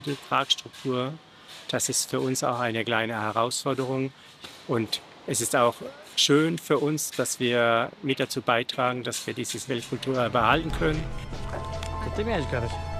Die Tragstruktur, das ist für uns auch eine kleine Herausforderung. Und es ist auch schön für uns, dass wir mit dazu beitragen, dass wir dieses Weltkulturerbe erhalten können. Ты мяч, короче.